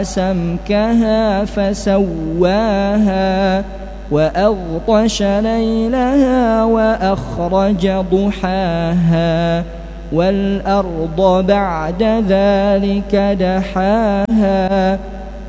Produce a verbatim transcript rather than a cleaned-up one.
سمكها فسواها وأغطش ليلها وأخرج ضحاها والأرض بعد ذلك دحاها